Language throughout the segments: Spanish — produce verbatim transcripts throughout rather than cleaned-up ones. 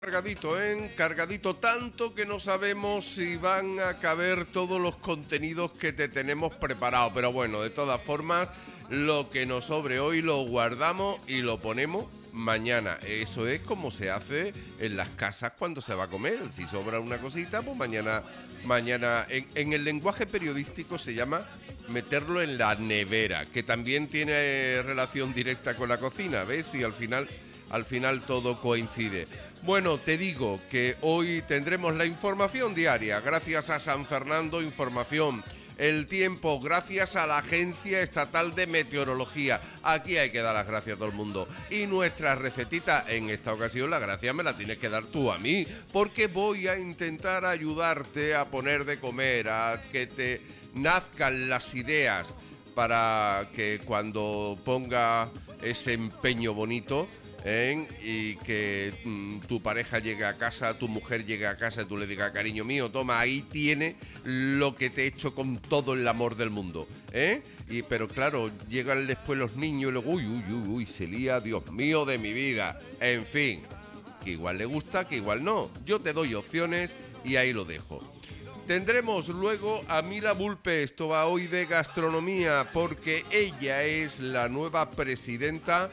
Cargadito, ¿eh? Cargadito tanto que no sabemos si van a caber todos los contenidos que te tenemos preparados. Pero bueno, de todas formas, lo que nos sobre hoy lo guardamos y lo ponemos mañana. Eso es como se hace en las casas cuando se va a comer. Si sobra una cosita, pues mañana, mañana. En, en el lenguaje periodístico se llama meterlo en la nevera, que también tiene relación directa con la cocina, ¿ves? Y al final, al final todo coincide. Bueno, te digo que hoy tendremos la información diaria, gracias a San Fernando Información. El tiempo, gracias a la Agencia Estatal de Meteorología. Aquí hay que dar las gracias a todo el mundo. Y nuestra recetita, en esta ocasión la gracia me la tienes que dar tú a mí, porque voy a intentar ayudarte a poner de comer, a que te nazcan las ideas para que cuando ponga ese empeño bonito, ¿eh? Y que mm, tu pareja llegue a casa, tu mujer llegue a casa y tú le digas, cariño mío, toma, ahí tiene lo que te he hecho con todo el amor del mundo, ¿eh? Y, pero claro, llegan después los niños y luego, uy, uy, uy, uy, se lía, Dios mío de mi vida. En fin, que igual le gusta, que igual no. Yo te doy opciones y ahí lo dejo. Tendremos luego a Mila Bulpe, esto va hoy de gastronomía, porque ella es la nueva presidenta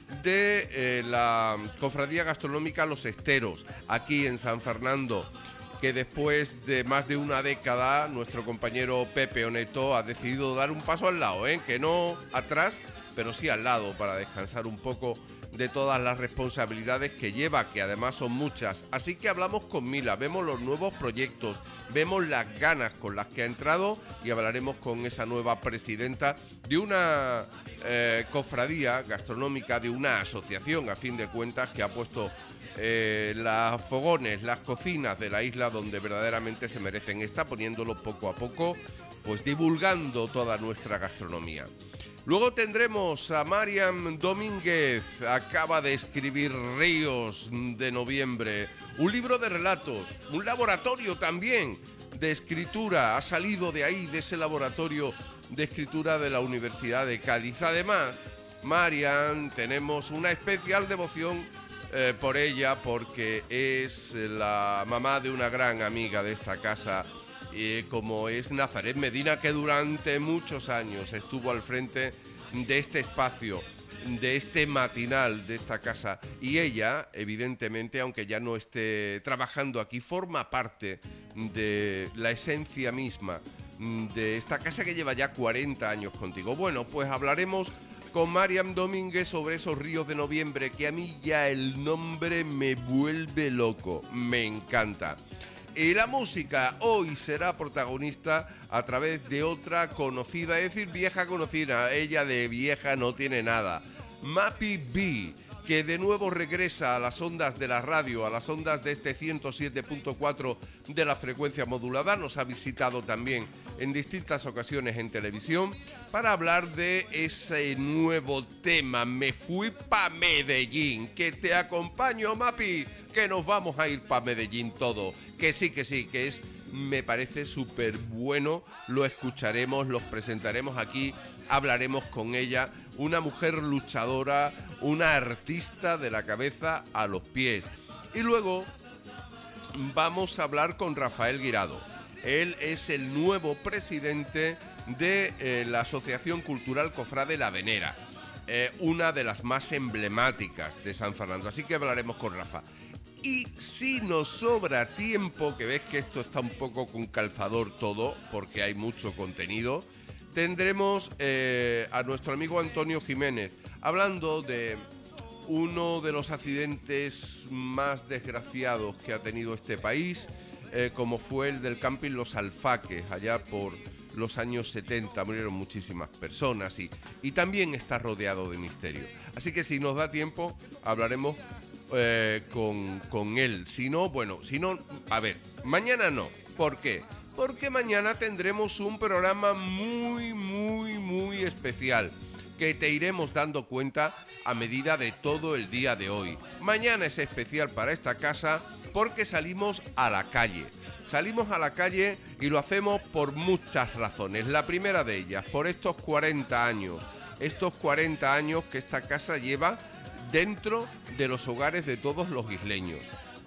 de eh, la Cofradía Gastronómica Los Esteros, aquí en San Fernando, que después de más de una década nuestro compañero Pepe Oneto ha decidido dar un paso al lado, ¿eh? Que no atrás, pero sí al lado, para descansar un poco de todas las responsabilidades que lleva, que además son muchas. Así que hablamos con Mila, vemos los nuevos proyectos, vemos las ganas con las que ha entrado y hablaremos con esa nueva presidenta de una eh, cofradía gastronómica, de una asociación, a fin de cuentas, que ha puesto eh, los fogones, las cocinas de la isla donde verdaderamente se merecen. Está poniéndolo poco a poco, pues divulgando toda nuestra gastronomía. Luego tendremos a Mariam Domínguez, acaba de escribir Ríos de Noviembre, un libro de relatos, un laboratorio también de escritura, ha salido de ahí, de ese laboratorio de escritura de la Universidad de Cádiz. Además, Mariam, tenemos una especial devoción eh, por ella, porque es la mamá de una gran amiga de esta casa, Eh, como es Nazaret Medina, que durante muchos años estuvo al frente de este espacio, de este matinal de esta casa, y ella, evidentemente, aunque ya no esté trabajando aquí, forma parte de la esencia misma de esta casa que lleva ya cuarenta años contigo. Bueno, pues hablaremos con Mariam Domínguez sobre esos Ríos de Noviembre, que a mí ya el nombre me vuelve loco, me encanta. Y la música hoy será protagonista a través de otra conocida, es decir, vieja conocida. Ella de vieja no tiene nada. Mappy B, que de nuevo regresa a las ondas de la radio, a las ondas de este ciento siete punto cuatro de la frecuencia modulada. Nos ha visitado también en distintas ocasiones en televisión para hablar de ese nuevo tema, Me fui pa' Medellín. Que te acompaño, Mappy, que nos vamos a ir pa' Medellín todo. Que sí, que sí, que es, me parece súper bueno, lo escucharemos, los presentaremos aquí, hablaremos con ella, una mujer luchadora, una artista de la cabeza a los pies. Y luego vamos a hablar con Rafael Guirado. Él es el nuevo presidente de eh, la Asociación Cultural Cofrade La Venera, eh, una de las más emblemáticas de San Fernando, así que hablaremos con Rafa. Y si nos sobra tiempo, que ves que esto está un poco con calzador todo, porque hay mucho contenido, tendremos eh, a nuestro amigo Antonio Jiménez, hablando de uno de los accidentes más desgraciados que ha tenido este país, eh, como fue el del camping Los Alfaques, allá por los años setenta, murieron muchísimas personas y, y también está rodeado de misterio. Así que si nos da tiempo, hablaremos Eh, con, con él. Si no, bueno, si no, a ver, mañana no. ¿Por qué? Porque mañana tendremos un programa muy, muy, muy especial, que te iremos dando cuenta a medida de todo el día de hoy. Mañana es especial para esta casa porque salimos a la calle. Salimos a la calle y lo hacemos por muchas razones. La primera de ellas, por estos cuarenta años. Estos cuarenta años que esta casa lleva dentro de los hogares de todos los isleños.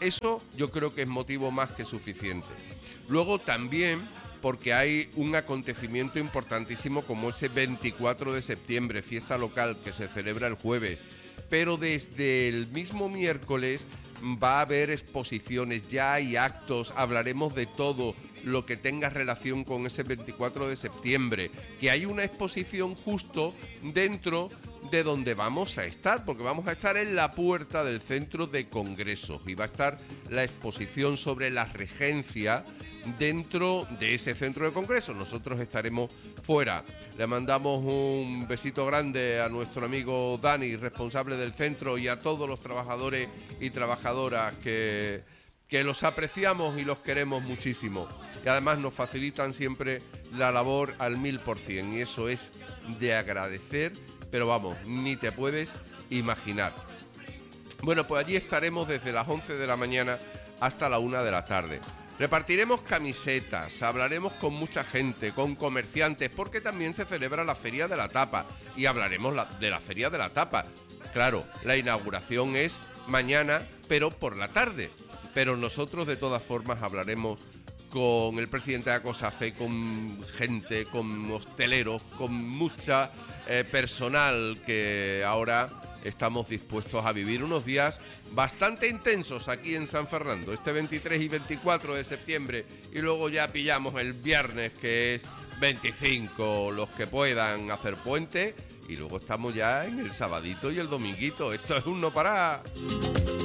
Eso yo creo que es motivo más que suficiente. Luego también porque hay un acontecimiento importantísimo como ese veinticuatro de septiembre, fiesta local que se celebra el jueves, pero desde el mismo miércoles va a haber exposiciones, ya hay actos, hablaremos de todo lo que tenga relación con ese veinticuatro de septiembre, que hay una exposición justo dentro de donde vamos a estar, porque vamos a estar en la puerta del centro de congresos y va a estar la exposición sobre la regencia dentro de ese centro de congresos. Nosotros estaremos fuera. Le mandamos un besito grande a nuestro amigo Dani, responsable del centro, y a todos los trabajadores y trabajadoras que, que los apreciamos y los queremos muchísimo. Y además nos facilitan siempre la labor al mil por cien, y eso es de agradecer, pero vamos, ni te puedes imaginar. Bueno, pues allí estaremos desde las once de la mañana hasta la una de la tarde. Repartiremos camisetas, hablaremos con mucha gente, con comerciantes, porque también se celebra la Feria de la Tapa y hablaremos la, de la Feria de la Tapa. Claro, la inauguración es mañana, pero por la tarde. Pero nosotros de todas formas hablaremos con el presidente de ACOSAFE, con gente, con hosteleros, con mucha eh, personal que ahora estamos dispuestos a vivir unos días bastante intensos aquí en San Fernando, este veintitrés y veinticuatro de septiembre, y luego ya pillamos el viernes, que es veinticinco, los que puedan hacer puente, y luego estamos ya en el sabadito y el dominguito. Esto es un no parar.